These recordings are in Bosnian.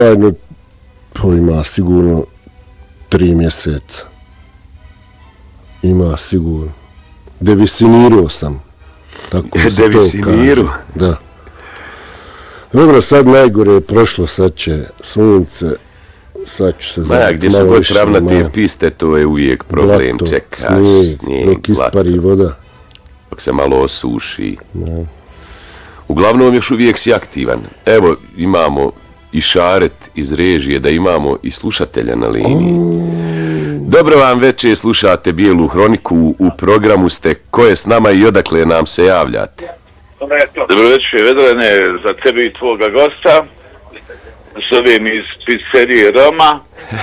Zajedno to ima sigurno 3 mjeseca. Ima sigurno. Devisinirao sam. Tako se Devisinirao? Da. Dobro, sad najgore je prošlo, sad će sunce, sad ću se zajedno. Gdje su god ravnate piste, to je uvijek problem. Blato, čekaš, snijeg, dok ispari voda. Dok se malo osuši. Da. Uglavnom još uvijek si aktivan. Evo, imamo i šaret iz režije, da imamo i slušatelja na liniji. Dobro vam večer, slušate Bijelu hroniku, u programu ste. Ko je s nama i odakle nam se javljate? Dobro večer, Vedrane, za tebe i tvoga gosta. Zovem iz pizzerije Roma.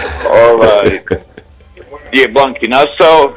Gdje je Blanki nastao.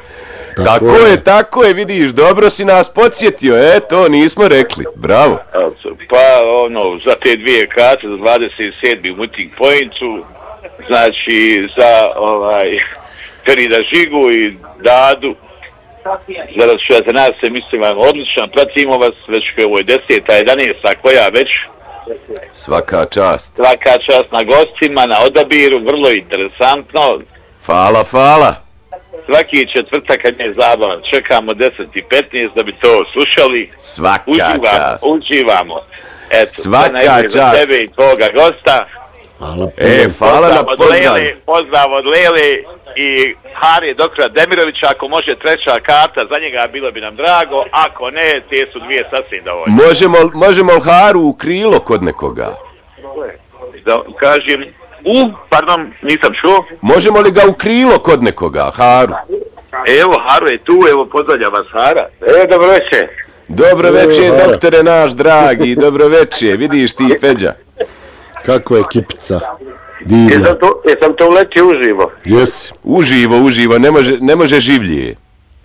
Tako je, vidiš, dobro si nas podsjetio, to nismo rekli, bravo. Pa, za te 2 karte, za 27. meeting pointu, znači, za, Ferida Žigu i Dadu, zarad što za nas se mislim vam odličan, pratimo vas, već ovo je 10. 11. koja već. Svaka čast. Svaka čast na gostima, na odabiru, vrlo interesantno. Hvala. Svaki četvrtak kad je zabavan, čekamo 10:15 da bi to slušali. Svaka čast. Uživamo. Eto, svaka čast. Za tebe i tvoga gosta. Hvala na pozdrav. Pozdrav od Lele i Harije doktora Demirovića, ako može 3. karta, za njega bilo bi nam drago, ako ne, te su 2 sasvim dovoljne. Možemo li Haru u krilo kod nekoga? Da kažem, pardon, nisam čuo. Možemo li ga u krilo kod nekoga, Haru? Evo, Haru je tu, evo, pozdravlja vas Hara. Dobro večer. Dobro večer, doktore naš dragi, dobro večer, vidiš ti Feđa. Kako je kipica? Divna. Jesam to uletio uživo? Jesi. Uživo, ne može življe.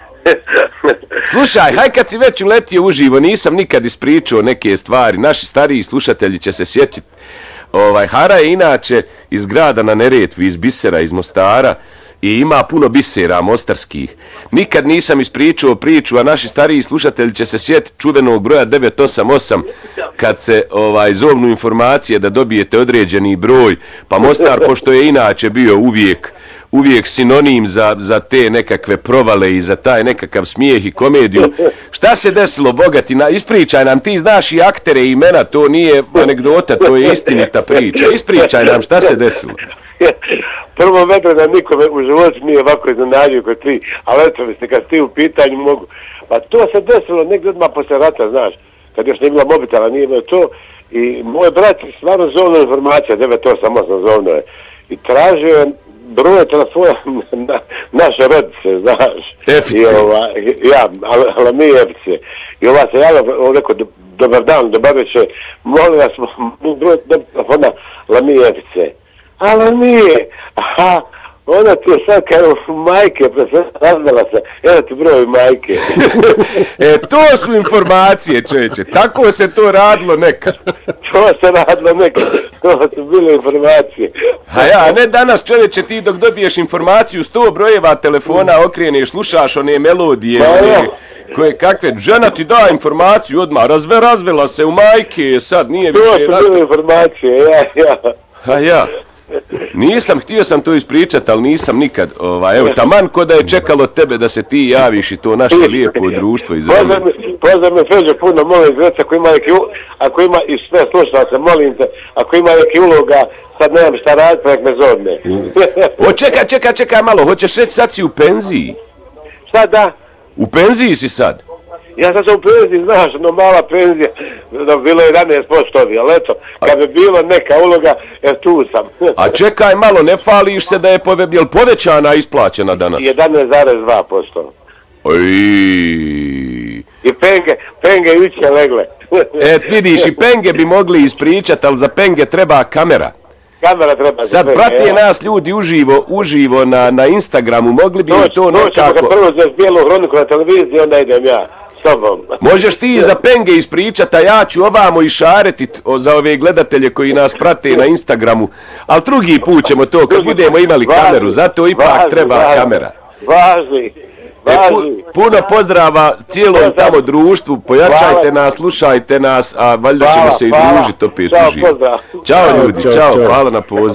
Slušaj, haj kad si već uletio uživo, nisam nikad ispričao neke stvari, naši stariji slušatelji će se sjećati. Hara je inače iz grada na Neretvi, iz Bisera, iz Mostara, i ima puno bisera mostarskih. Nikad nisam ispričao priču, a naši stariji slušatelji će se sjetiti čuvenog broja 988 kad se zovnu informacije da dobijete određeni broj, pa Mostar, pošto je inače bio uvijek sinonim za te nekakve provale i za taj nekakav smijeh i komediju. Šta se desilo, bogati? Ispričaj nam, ti znaš i aktere i imena, to nije anegdota, to je istinita priča. Ispričaj nam šta se desilo. Prvo vedro da nikome u životu nije ovako iznenadio kod ti, ali eto mislim, kad ti u pitanju mogu. Pa to se desilo negdje odmah posle rata, znaš, kad još nije bila mobitela, nije imao to. I moj brat stvarno zovno informacija, 988 zovno je. I tražio je broj telefona naše rodice, znaš. Efice. Ali mi Efice. I se javila, rekao, dobar dan, dobar večer, molim vas, broj telefona Lami Efice. Ali nije, ona ti je sad kao majke, razvela se, evo ti broj majke. To su informacije, čovječe, tako se to radilo nekad. To su bile informacije. A ne danas, čovječe, ti dok dobiješ informaciju 100 brojeva telefona okreneš, slušaš one melodije, kakve, žena ti da informaciju odmah, razvela se u majke, sad nije više... To su bile informacije, ja. Htio sam to ispričati, ali nisam nikad. Evo, taman ko da je čekalo tebe da se ti javiš i to naše lijepo društvo izravno. Pozdrav me Feđo puno, molim zveć, ako ima i sve slušao se, molim te, ako ima neki uloga, sad nemam šta raditi, nek me zovne. Čekaj malo, hoćeš reći sad si u penziji? Šta da? U penziji si sad? Ja sam u penziji, znaš, mala penzija, bilo je 11%, ali eto, kad bi bilo neka uloga, tu sam. A čekaj malo, ne fališ se da je povećana isplaćena danas? 11,2%. I penge juče legle. Vidiš, i penge bi mogli ispričati, ali za penge treba kamera. Sad prati nas ljudi uživo na Instagramu, mogli bi to nekako... Noćemo prvo za Bijelu hroniku na televiziji, onda idem ja. Možeš ti za penge ispričati, a ja ću ovamo i šaretit za ove gledatelje koji nas prate na Instagramu, ali drugi put ćemo to kad budemo imali kameru, zato ipak treba kamera. Važni. Puno pozdrava cijelom tamo društvu, pojačajte nas, slušajte nas, a valjda ćemo se i družiti opet uživo. Ćao ljudi, hvala na pozivu.